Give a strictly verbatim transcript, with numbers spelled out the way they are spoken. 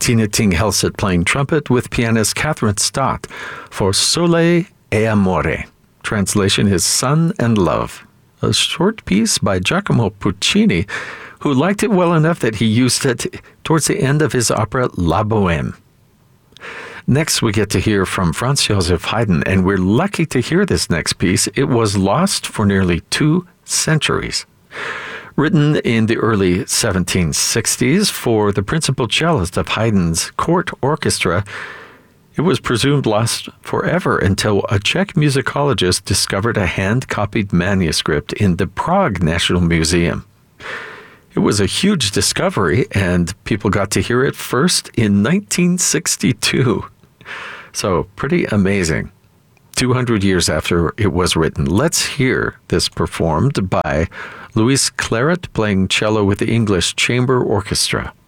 Tina Ting Helseth playing trumpet with pianist Catherine Stott for Sole e Amore. Translation is Sun and Love, a short piece by Giacomo Puccini, who liked it well enough that he used it towards the end of his opera La Bohème. Next, we get to hear from Franz Joseph Haydn, and we're lucky to hear this next piece. It was lost for nearly two centuries. Written in the early seventeen sixties for the principal cellist of Haydn's court orchestra, it was presumed lost forever until a Czech musicologist discovered a hand-copied manuscript in the Prague National Museum. It was a huge discovery, and people got to hear it first in nineteen sixty-two. So, pretty amazing. two hundred years after it was written. Let's hear this performed by Louis Claret playing cello with the English Chamber Orchestra.